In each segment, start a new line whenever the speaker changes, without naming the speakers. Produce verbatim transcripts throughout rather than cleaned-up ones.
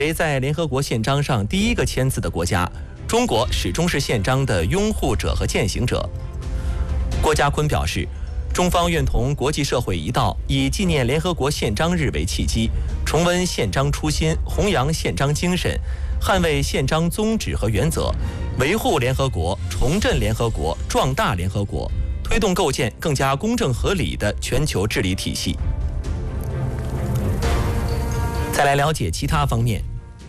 为在联合国宪章上第一个签字的国家，中国始终是宪章的拥护者和践行者。郭家坤表示，中方愿同国际社会一道，以纪念联合国宪章日为契机，重温宪章初心，弘扬宪章精神，捍卫宪章宗旨和原则，维护联合国，重振联合国，壮大联合国，推动构建更加公正合理的全球治理体系。再来了解其他方面。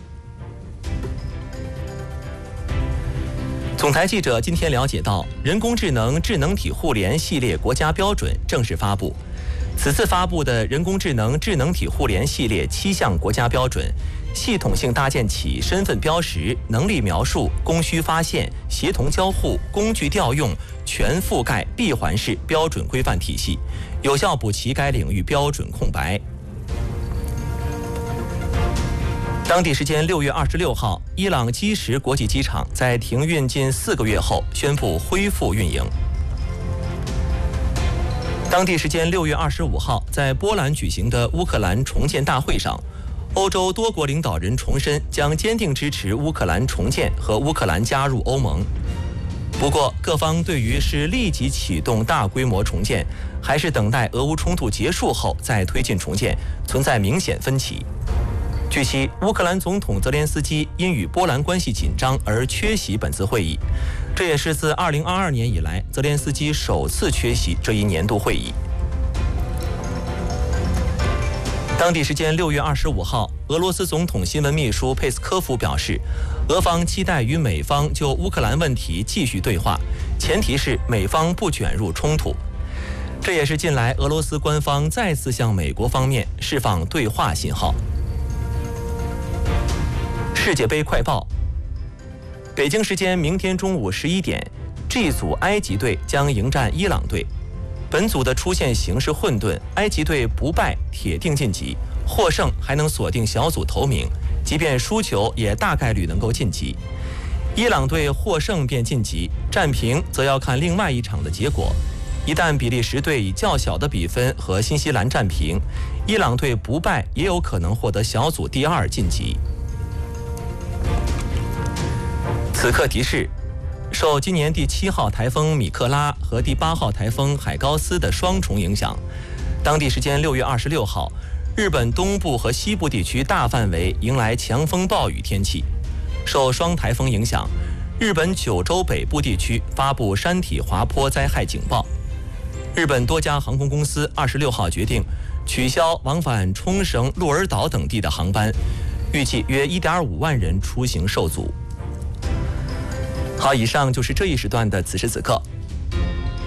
总台记者今天了解到，人工智能智能体互联系列国家标准正式发布。此次发布的人工智能智能体互联系列七项国家标准，系统性搭建起身份标识、能力描述、供需发现、协同交互、工具调用、全覆盖闭环式标准规范体系，有效补齐该领域标准空白。当地时间六月二十六号，伊朗基什国际机场在停运近四个月后宣布恢复运营。当地时间六月二十五号，在波兰举行的乌克兰重建大会上，欧洲多国领导人重申将坚定支持乌克兰重建和乌克兰加入欧盟。不过，各方对于是立即启动大规模重建，还是等待俄乌冲突结束后再推进重建，存在明显分歧。据悉，乌克兰总统泽连斯基因与波兰关系紧张而缺席本次会议，这也是自二零二二年以来泽连斯基首次缺席这一年度会议。当地时间六月二十五号，俄罗斯总统新闻秘书佩斯科夫表示，俄方期待与美方就乌克兰问题继续对话，前提是美方不卷入冲突。这也是近来俄罗斯官方再次向美国方面释放对话信号。世界杯快报：北京时间明天中午十一点 ，G 组埃及队将迎战伊朗队。本组的出线形势混沌，埃及队不败铁定晋级，获胜还能锁定小组头名，即便输球也大概率能够晋级。伊朗队获胜便晋级，战平则要看另外一场的结果。一旦比利时队以较小的比分和新西兰战平，伊朗队不败也有可能获得小组第二晋级。此刻提示，受今年第七号台风米克拉和第八号台风海高斯的双重影响，当地时间六月二十六号，日本东部和西部地区大范围迎来强风暴雨天气。受双台风影响，日本九州北部地区发布山体滑坡灾害警报。日本多家航空公司二十六号决定取消往返冲绳、鹿儿岛等地的航班，预计约 一点五万人出行受阻。好，以上就是这一时段的此时此刻。